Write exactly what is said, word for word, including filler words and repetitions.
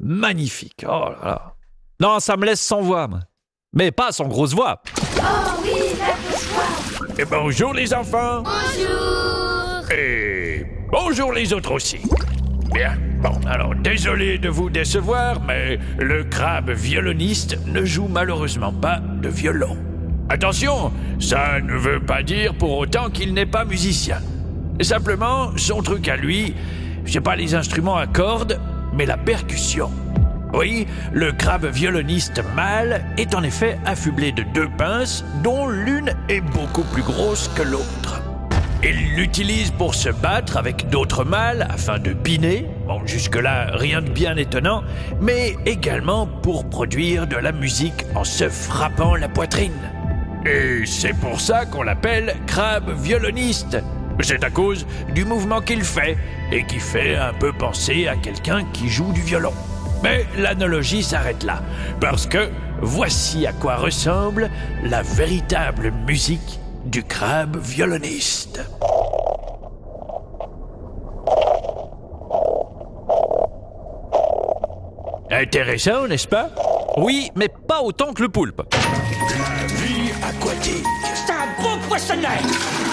magnifique. Oh là là. Non, ça me laisse sans voix, moi. Mais pas sans grosse voix. Oh oui, la grosse voix. Et bonjour les enfants. Bonjour. Et bonjour les autres aussi. Bien, bon, alors désolé de vous décevoir, mais le crabe violoniste ne joue malheureusement pas de violon. Attention, ça ne veut pas dire pour autant qu'il n'est pas musicien. Simplement, son truc à lui, c'est pas les instruments à cordes, mais la percussion. Oui, le crabe violoniste mâle est en effet affublé de deux pinces, dont l'une est beaucoup plus grosse que l'autre. Il l'utilise pour se battre avec d'autres mâles afin de piner, bon jusque-là rien de bien étonnant, mais également pour produire de la musique en se frappant la poitrine. Et c'est pour ça qu'on l'appelle crabe violoniste. C'est à cause du mouvement qu'il fait, et qui fait un peu penser à quelqu'un qui joue du violon. Mais l'analogie s'arrête là, parce que voici à quoi ressemble la véritable musique du crabe violoniste. Intéressant, n'est-ce pas? Oui, mais pas autant que le poulpe. La vie aquatique. C'est un beau poissonnet.